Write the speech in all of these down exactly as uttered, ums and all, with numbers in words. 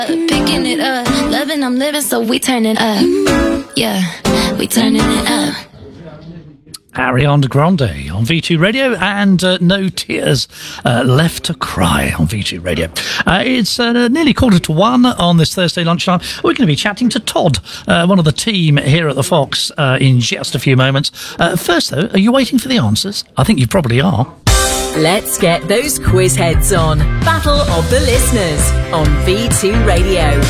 Picking it up, loving, I'm living, so we turning up. Yeah, we turning it up. Ariana Grande on V two Radio, and uh, No Tears uh, Left to Cry on V two Radio. Uh, it's uh, nearly quarter to one on this Thursday lunchtime. We're going to be chatting to Todd, uh, one of the team here at the Fox, uh, in just a few moments. Uh, first, though, are you waiting for the answers? I think you probably are. Let's get those quiz heads on. Battle of the Listeners on V two Radio.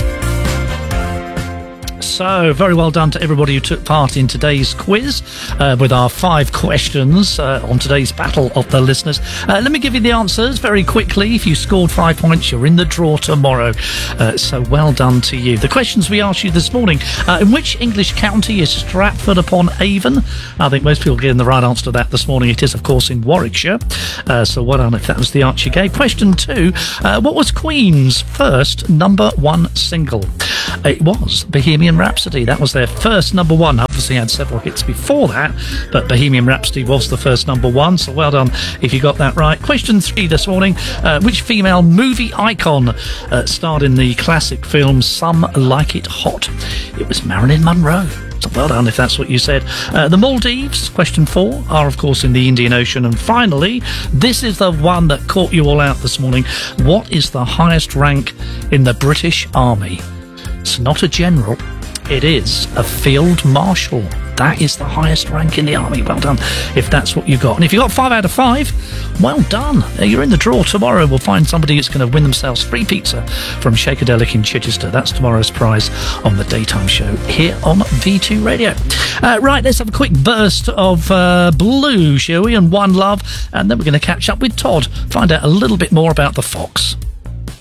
So, very well done to everybody who took part in today's quiz uh, with our five questions uh, on today's Battle of the Listeners. Uh, let me give you the answers very quickly. If you scored five points, you're in the draw tomorrow. Uh, so, well done to you. The questions we asked you this morning: uh, in which English county is Stratford upon Avon? I think most people are getting the right answer to that this morning. It is, of course, in Warwickshire. Uh, so, well done if that was the answer you gave. Question two: uh, what was Queen's first number one single? It was Bohemian Rhapsody. That was their first number one. Obviously had several hits before that, but Bohemian Rhapsody was the first number one, so well done if you got that right. Question three this morning: uh, which female movie icon uh, starred in the classic film Some Like It Hot? It was Marilyn Monroe. So well done if that's what you said. Uh, the Maldives, question four, are of course in the Indian Ocean. And finally, this is the one that caught you all out this morning. What is the highest rank in the British Army? It's not a general, it is a field marshal. That is the highest rank in the army. Well done if that's what you got. And if you got five out of five, well done. You're in the draw tomorrow. We'll find somebody who's going to win themselves free pizza from Shakerdelic in Chichester. That's tomorrow's prize on the daytime show here on V two Radio. Uh, right, let's have a quick burst of uh, Blue, shall we? And One Love. And then we're going to catch up with Todd, find out a little bit more about the Fox.